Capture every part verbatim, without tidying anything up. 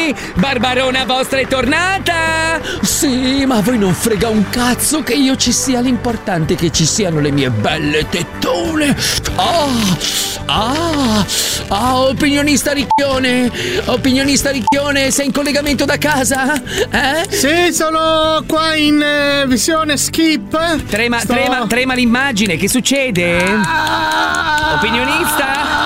Barbarona vostra è tornata! Sì, ma a voi non frega un cazzo che io ci sia, l'importante è che ci siano le mie belle tettone. Ah, ah, ah, opinionista Ricchione, opinionista Ricchione, sei in collegamento da casa? Eh? Sì, sono qua in eh, visione skip. Trema, Sto... trema, trema l'immagine, che succede? Ah, Opinionista?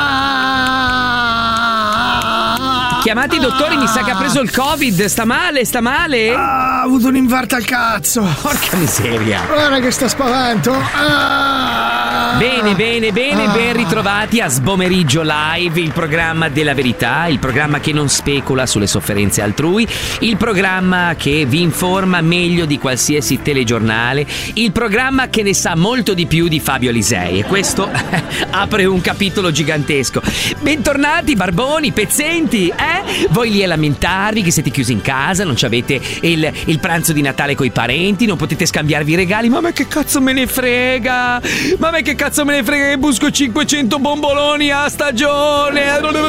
Chiamate i dottori, mi sa che ha preso il Covid. Sta male, sta male? Ha avuto un infarto al cazzo. Porca miseria. Guarda che sta spavento. Ah, Bene, bene, bene, ah. ben ritrovati a Sbomeriggio Live, il programma della verità, il programma che non specula sulle sofferenze altrui, il programma che vi informa meglio di qualsiasi telegiornale, il programma che ne sa molto di più di Fabio Alisei, e questo apre un capitolo gigantesco. Bentornati barboni, pezzenti, eh? Voi lì a lamentarvi che siete chiusi in casa, non ci avete il, il pranzo di Natale coi parenti, non potete scambiarvi i regali, ma a me che cazzo me ne frega? Ma a me che cazzo me ne frega che busco cinquecento bomboloni a stagione?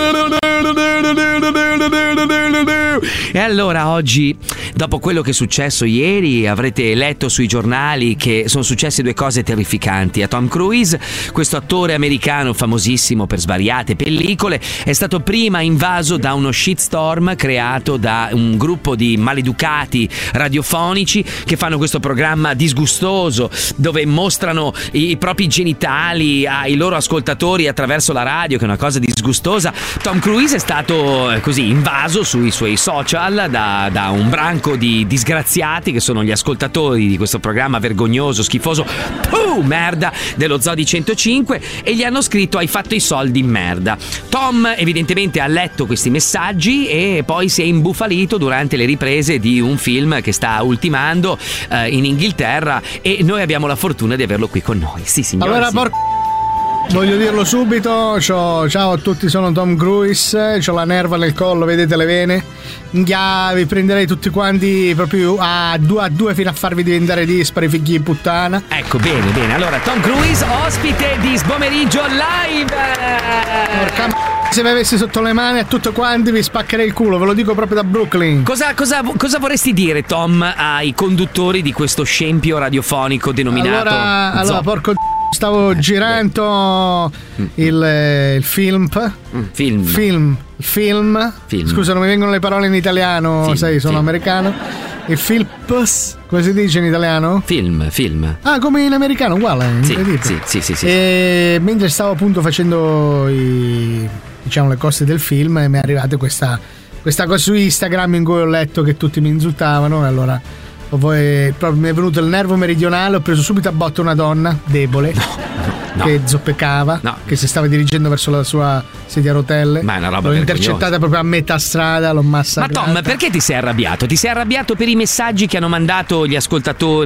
E allora oggi, dopo quello che è successo ieri, avrete letto sui giornali che sono successe due cose terrificanti. A Tom Cruise, questo attore americano famosissimo per svariate pellicole, è stato prima invaso da uno shitstorm creato da un gruppo di maleducati radiofonici che fanno questo programma disgustoso dove mostrano i propri genitali ai loro ascoltatori attraverso la radio, che è una cosa disgustosa. Tom Cruise è stato eh, così invaso sui suoi social da, da un branco di disgraziati che sono gli ascoltatori di questo programma vergognoso, schifoso, puh, merda dello Zoo di centocinque, e gli hanno scritto: hai fatto i soldi in merda. Tom evidentemente ha letto questi messaggi e poi si è imbufalito durante le riprese di un film che sta ultimando eh, in Inghilterra, e noi abbiamo la fortuna di averlo qui con noi. Sì, signore. Allora, sì. por... voglio dirlo subito, c'ho... ciao a tutti, sono Tom Cruise, c'ho la nerva nel collo, vedete le vene? Minchia, vi prenderei tutti quanti proprio a due a due fino a farvi diventare dispari, figli di puttana. Ecco, bene, bene. Allora, Tom Cruise, ospite di Sbomeriggio Live. Porca m***a, se vi avessi sotto le mani a tutti quanti vi spaccherei il culo, ve lo dico proprio da Brooklyn. Cosa, cosa, cosa vorresti dire, Tom, ai conduttori di questo scempio radiofonico denominato Allora, allora Zoo? porco d***o, stavo girando il, il film. Mm, film. Film. Film. Film. Scusa, non mi vengono le parole in italiano, Film, sai, sono film. americano. Il film. Come si dice in italiano? Film, film. Ah, come in americano, uguale. Sì, incredibile. sì, sì, sì, sì. E mentre stavo appunto facendo i, diciamo, le cose del film, mi è arrivata questa, questa cosa su Instagram in cui ho letto che tutti mi insultavano, e allora ho poi, proprio mi è venuto il nervo meridionale, ho preso subito a botte una donna debole. No. No. Che zoppicava, no. Che si stava dirigendo verso la sua sedia a rotelle. Ma è una roba L'ho vergognosa. intercettata proprio a metà strada, l'ho massacrata. Ma Tom, perché ti sei arrabbiato? Ti sei arrabbiato per i messaggi che hanno mandato gli ascoltatori